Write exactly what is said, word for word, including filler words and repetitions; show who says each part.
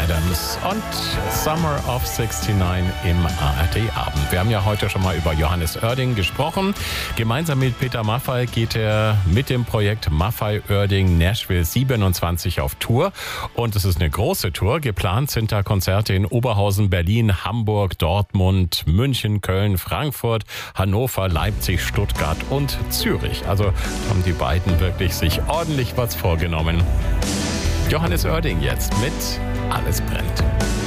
Speaker 1: Adams und Summer of neunundsechzig im A R D-Abend. Wir haben ja heute schon mal über Johannes Oerding gesprochen. Gemeinsam mit Peter Maffay geht er mit dem Projekt Maffay Oerding Nashville siebenundzwanzig auf Tour. Und es ist eine große Tour. Geplant sind da Konzerte in Oberhausen, Berlin, Hamburg, Dortmund, München, Köln, Frankfurt, Hannover, Leipzig, Stuttgart und Zürich. Also haben die beiden wirklich sich ordentlich was vorgenommen. Johannes Oerding jetzt mit Alles brennt.